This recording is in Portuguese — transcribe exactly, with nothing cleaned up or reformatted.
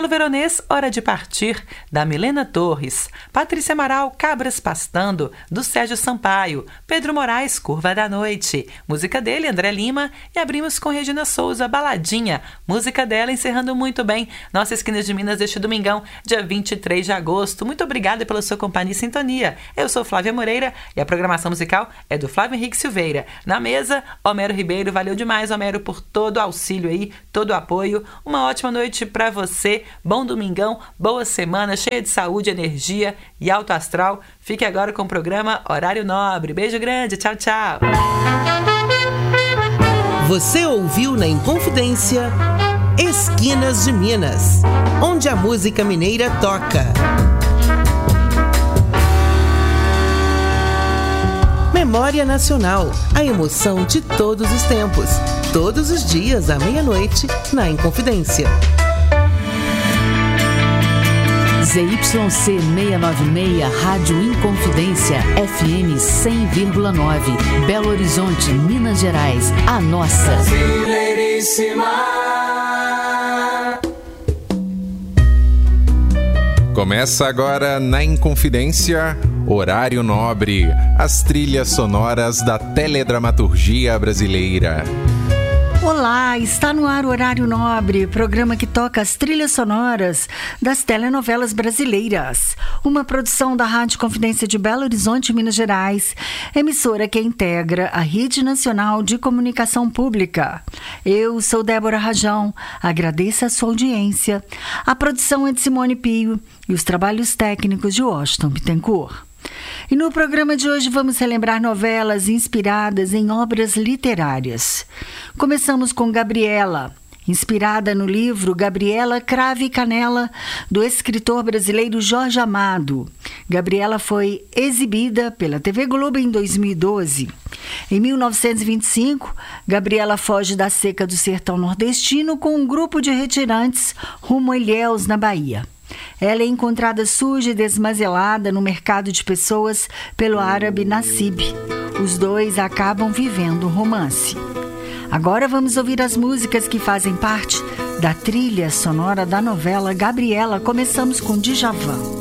Veronês, Hora de Partir, da Milena Torres. Patrícia Amaral, Cabras Pastando, do Sérgio Sampaio. Pedro Moraes, Curva da Noite. Música dele, André Lima. E abrimos com Regina Souza, Baladinha. Música dela, encerrando muito bem nossa Esquina de Minas deste domingão, dia vinte e três de agosto. Muito obrigada pela sua companhia e sintonia. Eu sou Flávia Moreira e a programação musical é do Flávio Henrique Silveira. Na mesa, Homero Ribeiro. Valeu demais, Homero, por todo o auxílio aí, todo o apoio. Uma ótima noite pra você. Bom domingão, boa semana, cheia de saúde, energia e alto astral. Fique agora com o programa Horário Nobre. Beijo grande, tchau, tchau. Você ouviu na Inconfidência Esquinas de Minas, onde a música mineira toca. Memória Nacional, a emoção de todos os tempos. Todos os dias à meia-noite na Inconfidência. Z Y C seiscentos e noventa e seis, Rádio Inconfidência, F M cem vírgula nove, Belo Horizonte, Minas Gerais, a nossa. Começa agora na Inconfidência, Horário Nobre, as trilhas sonoras da teledramaturgia brasileira. Olá, está no ar o Horário Nobre, programa que toca as trilhas sonoras das telenovelas brasileiras. Uma produção da Rádio Confidência de Belo Horizonte, Minas Gerais, emissora que integra a Rede Nacional de Comunicação Pública. Eu sou Débora Rajão, agradeço a sua audiência. A produção é de Simone Pio e os trabalhos técnicos de Washington Bittencourt. E no programa de hoje vamos relembrar novelas inspiradas em obras literárias. Começamos com Gabriela, inspirada no livro Gabriela Cravo e Canela, do escritor brasileiro Jorge Amado. Gabriela foi exibida pela T V Globo em dois mil e doze. Em mil novecentos e vinte e cinco, Gabriela foge da seca do sertão nordestino com um grupo de retirantes rumo a Ilhéus, na Bahia. Ela é encontrada suja e desmazelada no mercado de pessoas pelo árabe Nassib. Os dois acabam vivendo um romance. Agora vamos ouvir as músicas que fazem parte da trilha sonora da novela Gabriela. Começamos com Djavan.